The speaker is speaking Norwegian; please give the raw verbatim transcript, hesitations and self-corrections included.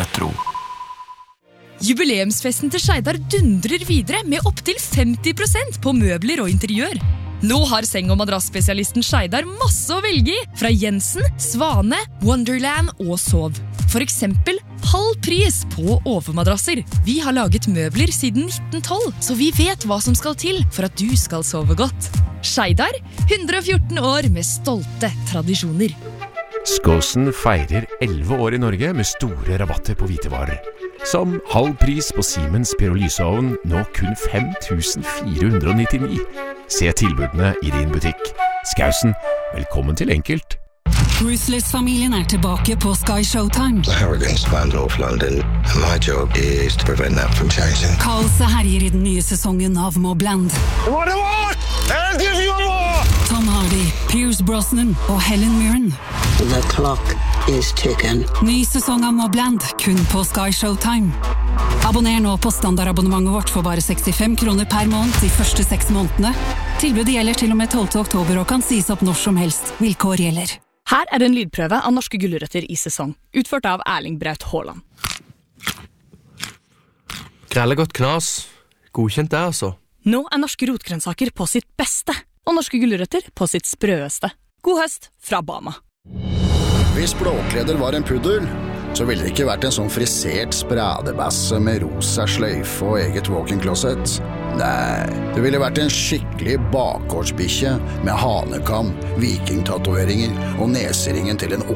Retro. Jubileumsfesten til Skeidar dundrer videre med opp til femti prosent på møbler og interiør. Nå har seng- og madrassspesialisten Skeidar masse å velge i, fra Jensen, Svane, Wonderland og Sov. For eksempel halv pris på overmadrasser. Vi har laget møbler siden nitten tolv, så vi vet hva som skal til for at du skal sove godt. Skeidar, hundre og fjorten år med stolte tradisjoner. Skåsen feirer elleve år i Norge med store rabatter på hvitevarer. Som halv pris på Siemens pyrolyseovn, nå kun fem tusen fire hundre og nittini. Se tilbudene i din butikk. Skausen, velkommen til Enkelt. Ruthless-familien er tilbake på Sky Showtime. The hurricanes spanned North London, and my job is to prevent that from changing. Kaoset herjer i den nye sesongen av Mobland. What do you want? I'll give you more! Tom Hardy, Pierce Brosnan og Helen Mirren. The clock is ticking. Ny sesong av Mobland, kun på Sky Showtime. Abonner nå på standardabonnementet vårt for bare sekstifem kroner per måned de første seks månedene. Tilbudet gjelder til og med tolvte oktober og kan sies opp når som helst. Vilkår gjelder. Her er en lydprøve av norske gulrøtter i sesong, utført av Erling Braut Haaland. Grelle godt knas. Godkjent det, altså. Nå er norske rotgrønnsaker på sitt beste, og norske gulrøtter på sitt sprøeste. God høst fra Bama. Hvis blåkleder var en puddel, så ville det ikke vært en sånn frisert spradebasse med rosa sløyfe og eget walk-in-closet. Nei, det ville vært en skikkelig bakgårdsbikkje med hanekam, vikingtatoveringer og neseringen til en